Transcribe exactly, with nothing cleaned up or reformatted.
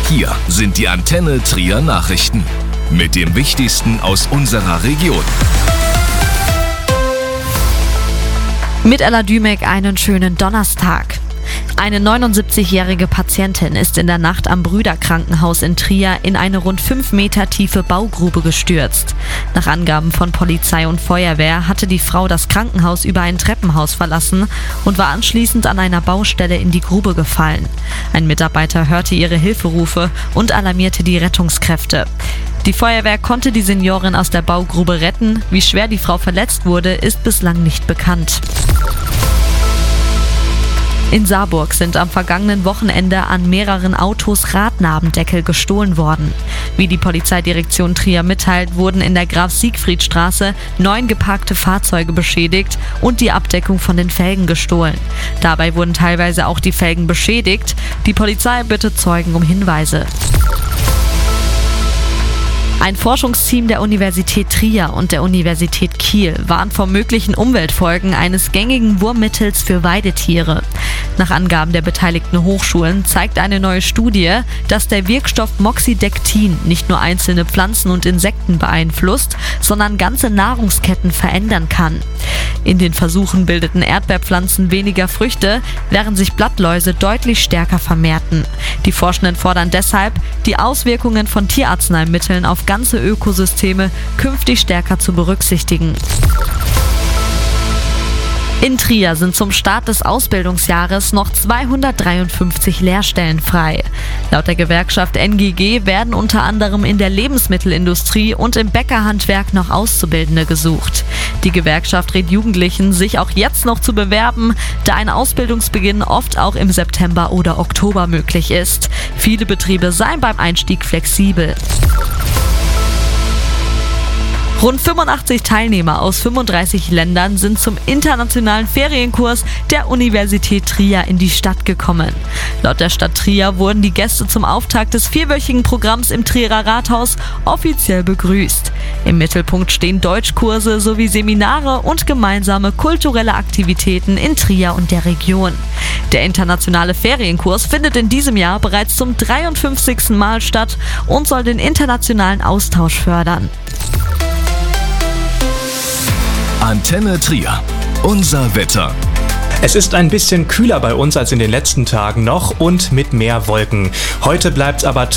Hier sind die Antenne Trier Nachrichten mit dem Wichtigsten aus unserer Region. Mit Ella Dümek einen schönen Donnerstag. Eine neunundsiebzigjährige Patientin ist in der Nacht am Brüderkrankenhaus in Trier in eine rund fünf Meter tiefe Baugrube gestürzt. Nach Angaben von Polizei und Feuerwehr hatte die Frau das Krankenhaus über ein Treppenhaus verlassen und war anschließend an einer Baustelle in die Grube gefallen. Ein Mitarbeiter hörte ihre Hilferufe und alarmierte die Rettungskräfte. Die Feuerwehr konnte die Seniorin aus der Baugrube retten. Wie schwer die Frau verletzt wurde, ist bislang nicht bekannt. In Saarburg sind am vergangenen Wochenende an mehreren Autos Radnabendeckel gestohlen worden. Wie die Polizeidirektion Trier mitteilt, wurden in der Graf-Siegfried-Straße neun geparkte Fahrzeuge beschädigt und die Abdeckung von den Felgen gestohlen. Dabei wurden teilweise auch die Felgen beschädigt. Die Polizei bittet Zeugen um Hinweise. Ein Forschungsteam der Universität Trier und der Universität Kiel warnt vor möglichen Umweltfolgen eines gängigen Wurmmittels für Weidetiere. Nach Angaben der beteiligten Hochschulen zeigt eine neue Studie, dass der Wirkstoff Moxidectin nicht nur einzelne Pflanzen und Insekten beeinflusst, sondern ganze Nahrungsketten verändern kann. In den Versuchen bildeten Erdbeerpflanzen weniger Früchte, während sich Blattläuse deutlich stärker vermehrten. Die Forschenden fordern deshalb, die Auswirkungen von Tierarzneimitteln auf ganze Ökosysteme künftig stärker zu berücksichtigen. In Trier sind zum Start des Ausbildungsjahres noch zweihundertdreiundfünfzig Lehrstellen frei. Laut der Gewerkschaft N G G werden unter anderem in der Lebensmittelindustrie und im Bäckerhandwerk noch Auszubildende gesucht. Die Gewerkschaft rät Jugendlichen, sich auch jetzt noch zu bewerben, da ein Ausbildungsbeginn oft auch im September oder Oktober möglich ist. Viele Betriebe seien beim Einstieg flexibel. Rund fünfundachtzig Teilnehmer aus fünfunddreißig Ländern sind zum internationalen Ferienkurs der Universität Trier in die Stadt gekommen. Laut der Stadt Trier wurden die Gäste zum Auftakt des vierwöchigen Programms im Trierer Rathaus offiziell begrüßt. Im Mittelpunkt stehen Deutschkurse sowie Seminare und gemeinsame kulturelle Aktivitäten in Trier und der Region. Der internationale Ferienkurs findet in diesem Jahr bereits zum dreiundfünfzigsten Mal statt und soll den internationalen Austausch fördern. Antenne Trier. Unser Wetter. Es ist ein bisschen kühler bei uns als in den letzten Tagen noch und mit mehr Wolken. Heute bleibt es aber